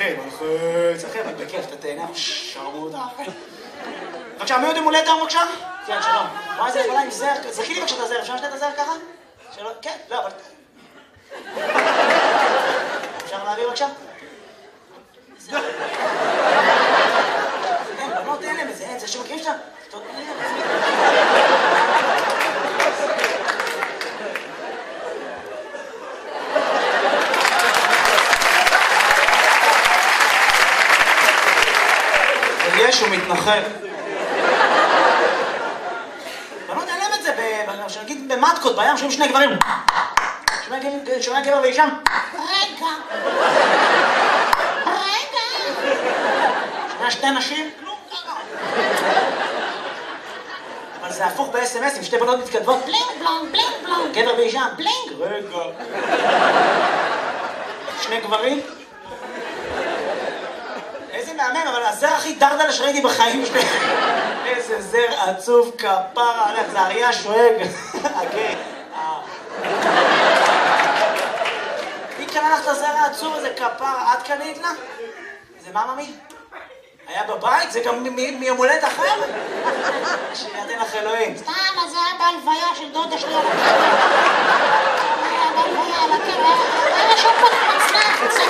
מלחיץ, אחי, אבל בכיף, אתה תהנה, שרמוטה, אחי. בבקשה, מי עוד יום הולדת היום, בבקשה? כן, שלום. וואי, זה יכולה עם זר, זכי לי בבקשה את הזר, אפשר לשתת את הזר ככה? שלום, כן, לא, אבל... אפשר להעביר בבקשה? זר. אין, בנות אין להם את זה, אין, זה שמכירים שאתה... יש, הוא מתנחל. בנות אין להם את זה, נגיד במטקות, בים, שומעים שני גברים. שומע גבר ואישה. רגע. שומע שתי נשים. אבל זה הפוך ב-SMS, עם שתי בנות מתכתבות. בלינג בלונג, בלינג בלונג. גבר ואישה. בלינג. רגע. שני גברים. איזה מהמם, אבל הזר הכי דרדלה שראיתי בחיים שלי. איזה זר עצוב כפרה עליך, זה אריה שואג. אוקיי. מי קנה לך את הזר העצוב הזה כפרה? את קנית לה? זה מה ממי? היה בבית? זה גם מיום הולדת אחר? שידן לך אלוהים. סתם, אז זה היה בהלוויה של דודה שלי על הקבר. היה בהלוויה על הקבר. היה שם פה תצנב.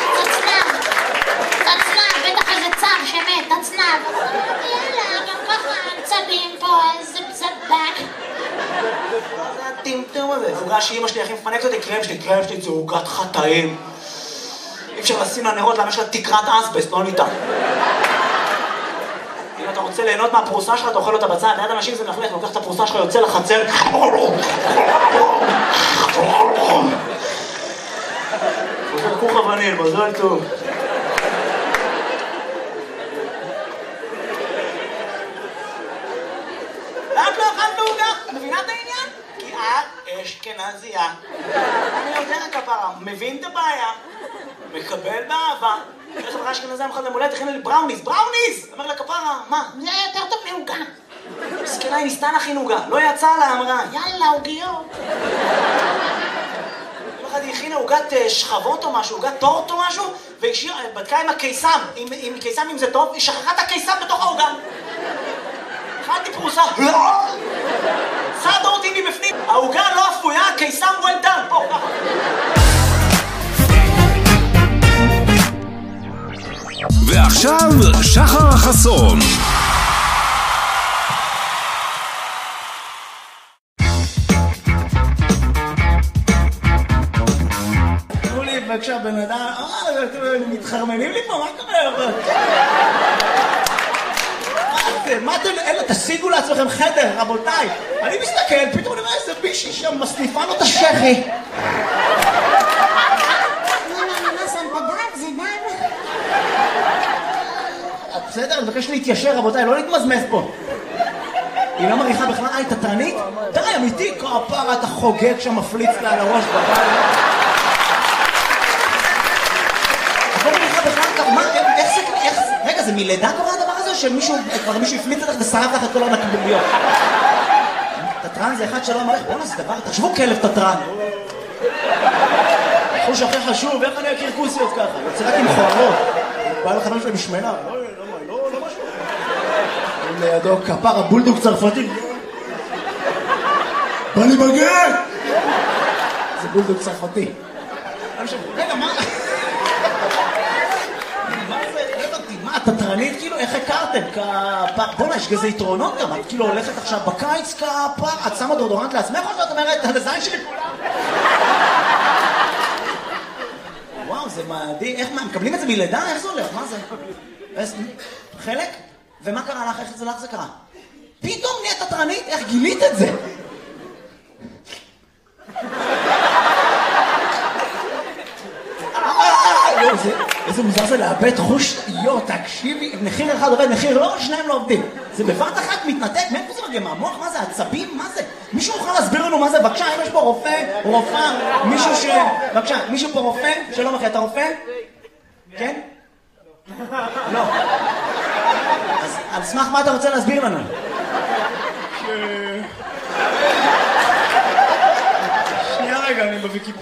בטח איזה צב שמת, תצנב. יאללה, גם ככה צבים פה, איזה בזבק. מה זה הטמטום הזה? עוגה שאמא שלי הכי מפנקת אותי, קרם שלי זה עוגת חטאים. אי אפשר לשים לנרות, למה יש לה תקרת אסבסט, לא ניתן. אם אתה רוצה ליהנות מהפרוסה שלך, אתה אוכל אותה בצד, ליד אנשים זה מלכלך, לוקח את הפרוסה שלך, יוצא לחצר. חוזר כוך אבנים, מזל טוב. את לא אכלת בעוגה? את מבינה את העניין? כי את אשכנזייה. אני יודע כפרה, מבין את הבעיה, מקבל באהבה. איך חברה אשכנזייה מחד למולדת, הכינה לי בראוניס. אומר לה כפרה, מה? זה יותר טוב מעוגה. מסכנה, היא ניסתה להכין עוגה, לא יצא לה, אמרה. יאללה, עוגיות. היא הכינה עוגת שכבות או משהו, עוגת טורט או משהו, והיא בדקה עם הקיסם, עם קיסם אם זה טוב, היא שכחה את הקיסם בתוך העוגה. אכלתי פרוסה, סעדה אותי מבפנים, העוגה לא אפויה, הקיסם well done, פה, ככה. ועכשיו, שחר חסון. תנו לי בבקשה בן אדם, מתחרמנים לי פה, מה קורה? מה אתם, אלה, תשיגו לעצמכם חדר, רבותיי. אני מסתכל, פתאום אני אומר איזה בישי שם מסניפה לו את השכי. מה שם בדם? זה דם? בסדר, אני מבקש להתיישר, רבותיי, לא להתמזמז פה. היא לא מריחה בכלל, היא תתרנית? די, אמיתי, כפרה, אתה חוגג שם, מפליץ לה על הראש בבית. את לא מריחה בכלל, מה, איך זה, רגע, זה מלידה קורה הדבר הזה, או שמישהו, כבר מישהו הפליץ אותך ושרף לך את כל המקביליות? תתרן זה אחד שלא מריח, בואו זה דבר, תחשבו כלב תתרן. חוש הכי חשוב, איך אני אכיר כוסיות ככה? יוצא רק עם חוערות. בא לחנון שלי משמנה. לא משהו. לידו כפר הבולדוג צרפתי. בא לי בגן! זה בולדוג צרפתי. רגע, מה? מה, תתרנית כאילו? איך הכרתם? בוא'נה, יש כזה יתרונות גם. את כאילו הולכת עכשיו בקיץ כפר, את שמה דורדורנט לעצמך או שאת אומרת, על הזין שלי כולם? וואו, זה מדהים. איך, מה, מקבלים את זה מלידה? איך זה הולך? מה זה? חלק? ומה קרה לך? איך זה לך זה קרה? פתאום נהיית תתרנית? איך גילית את זה? איזה מוזר זה לאבד חוש, תקשיבי, מחיר אחד עובד, מחיר לא, שניים לא עובדים. זה בבת אחת מתנתק, מאיפה זה מגיע? מהמוח? מה זה? עצבים? מה זה? מישהו יכול להסביר לנו מה זה? בבקשה, אם יש פה רופא, רופאה, מישהו ש... בבקשה, מישהו פה רופא? שלום אחי, אתה רופא? כן? לא. אז על סמך מה אתה רוצה להסביר לנו? שנייה רגע, אני בוויקיפדיה.